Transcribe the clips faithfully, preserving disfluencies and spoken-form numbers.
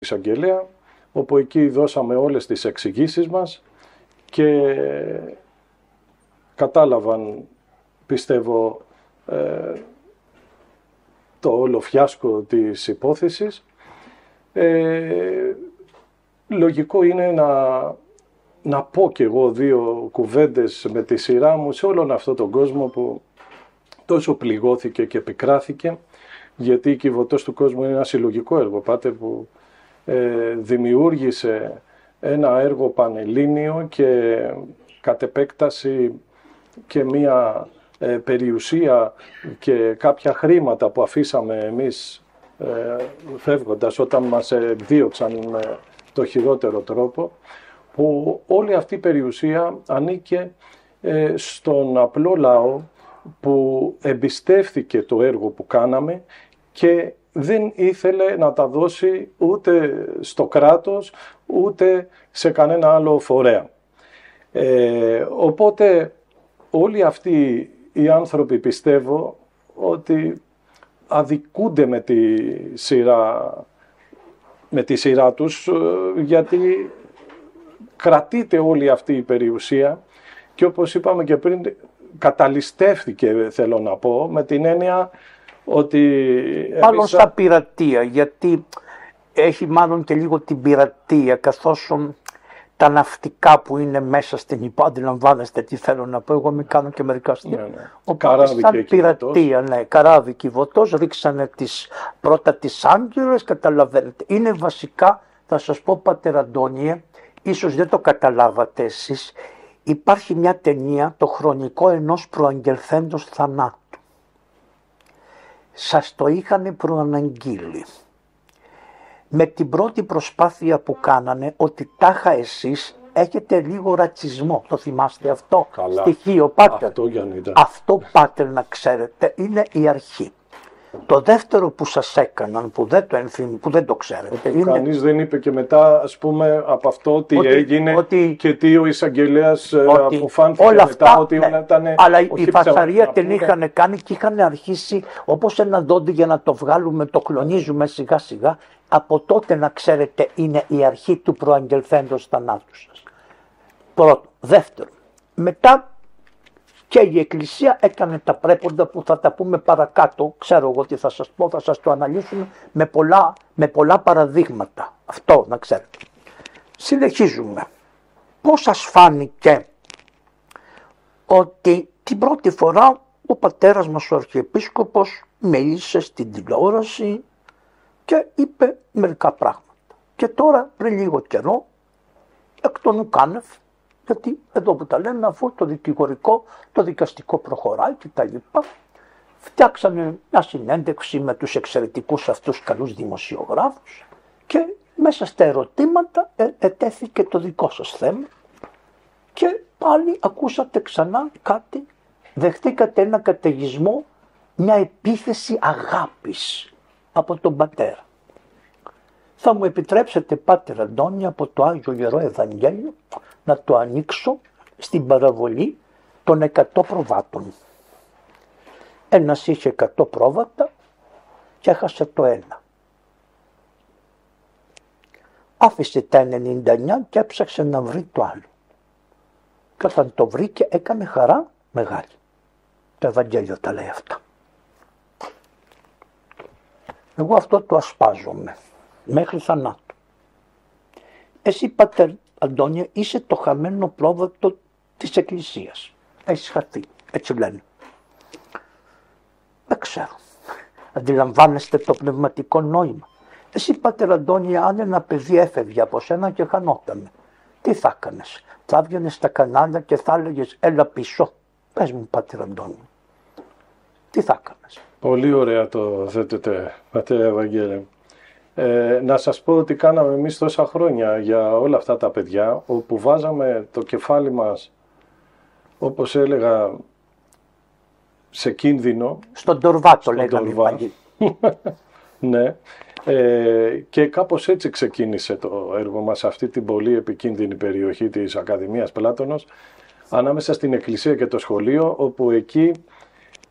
εισαγγελέα, όπου εκεί δώσαμε όλες τις εξηγήσεις μας και κατάλαβαν, πιστεύω, ε, το όλο φιάσκο της υπόθεσης. Ε, λογικό είναι να, να πω κι εγώ δύο κουβέντες με τη σειρά μου σε όλον αυτόν τον κόσμο που τόσο πληγώθηκε και επικράθηκε, γιατί η Κιβωτός του κόσμου είναι ένα συλλογικό έργο, πάτερ, που ε, δημιούργησε ένα έργο πανελλήνιο και κατ' επέκταση και μία ε, περιουσία και κάποια χρήματα που αφήσαμε εμείς ε, φεύγοντας όταν μας εκδίωξαν με το χειρότερο τρόπο, που όλη αυτή η περιουσία ανήκε ε, στον απλό λαό που εμπιστεύθηκε το έργο που κάναμε και δεν ήθελε να τα δώσει ούτε στο κράτος ούτε σε κανένα άλλο φορέα. Ε, οπότε όλοι αυτοί οι άνθρωποι, πιστεύω ότι αδικούνται με τη σειρά, με τη σειρά τους, γιατί κρατείται όλη αυτή η περιουσία και όπως είπαμε και πριν, καταλυστεύθηκε, θέλω να πω, με την έννοια ότι... Μάλλον εμείς... στα πειρατεία, γιατί έχει μάλλον και λίγο την πειρατεία, καθώς τα ναυτικά που είναι μέσα στην υπό, αντιλαμβάνεστε τι θέλω να πω, εγώ μην κάνω και μερικά αστεία. Ναι, ναι. Οπότε σαν πειρατεία, ναι, καράβι Κιβωτός, ρίξανε τις, πρώτα τις Άγκυρες, καταλαβαίνετε. Είναι βασικά, θα σας πω πατέρα Αντώνιε, ίσως δεν το καταλάβατε εσείς, υπάρχει μια ταινία, το χρονικό ενός προαγγελθέντος θανάτου. Σας το είχαν προαναγγείλει. Με την πρώτη προσπάθεια που κάνανε, ότι τάχα εσείς έχετε λίγο ρατσισμό. Το θυμάστε αυτό? Καλά. Στοιχείο, πάτερ. Αυτό, Γιάννητα. Αυτό, πάτερ, να ξέρετε, είναι η αρχή. Το δεύτερο που σας έκαναν, που δεν το ενθυμ, που δεν το ξέρετε. Είναι... Κανείς δεν είπε και μετά, ας πούμε, από αυτό τι ότι, έγινε ότι, και τι ο εισαγγελέας αποφάνθηκε όλα μετά, αυτά, ότι ναι, ήταν... Αλλά όχι η φασαρία την πούμε. είχαν κάνει και είχαν αρχίσει όπως ένα δόντι για να το βγάλουμε, το κλονίζουμε σιγά σιγά. Από τότε, να ξέρετε, είναι η αρχή του προαγγελθέντος θανάτου σας. Πρώτο. Δεύτερο. Μετά και η Εκκλησία έκανε τα πρέποντα που θα τα πούμε παρακάτω. Ξέρω εγώ τι θα σας πω, θα σας το αναλύσουμε με πολλά, με πολλά παραδείγματα. Αυτό να ξέρετε. Συνεχίζουμε. Πώς σας φάνηκε ότι την πρώτη φορά ο πατέρας μας ο Αρχιεπίσκοπος μίλησε στην τηλεόραση και είπε μερικά πράγματα. Και τώρα πριν λίγο καιρό, εκ των ουκάνευ, γιατί εδώ που τα λέμε, αφού το δικηγορικό, το δικαστικό προχωράει και τα λοιπά, φτιάξανε μια συνέντευξη με τους εξαιρετικούς αυτούς καλούς δημοσιογράφους και μέσα στα ερωτήματα ε, ετέθηκε το δικό σας θέμα και πάλι ακούσατε ξανά κάτι, δεχτήκατε ένα καταιγισμό, μια επίθεση αγάπης από τον πατέρα. Θα μου επιτρέψετε, πάτερ Αντώνη, από το Άγιο Ιερό Ευαγγέλιο να το ανοίξω στην παραβολή των εκατό προβάτων. Ένας είχε εκατό πρόβατα και έχασε το ένα. Άφησε τα ενενήντα εννιά και έψαξε να βρει το άλλο. Και όταν το βρήκε έκανε χαρά μεγάλη. Το Ευαγγέλιο τα λέει αυτά. Εγώ αυτό το ασπάζομαι μέχρι θανάτου. Εσύ, πατέρ Αντώνια, είσαι το χαμένο πρόβατο της Εκκλησίας. Έχεις χαθεί, έτσι λένε. Δεν ξέρω. Αντιλαμβάνεστε το πνευματικό νόημα. Εσύ, πατέρ Αντώνια, αν ένα παιδί έφευγε από σένα και χανότανε, τι θα έκανες? Θα έβγαινες στα κανάλια και θα έλεγες έλα πίσω? Πες μου, πατέρ Αντώνια, τι θα έκανες? Πολύ ωραία το θέτετε, πατέρα Ευαγγέλιο. Ε, να σας πω ότι κάναμε εμείς τόσα χρόνια για όλα αυτά τα παιδιά, όπου βάζαμε το κεφάλι μας, όπως έλεγα, σε κίνδυνο. Στον τορβά το λέγαμε πάλι. Ναι. Ε, και κάπως έτσι ξεκίνησε το έργο μας, αυτή την πολύ επικίνδυνη περιοχή της Ακαδημίας Πλάτωνος, ανάμεσα στην εκκλησία και το σχολείο, όπου εκεί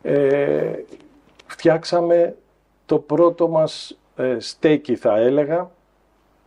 ε, φτιάξαμε το πρώτο μας ε, στέκι, θα έλεγα,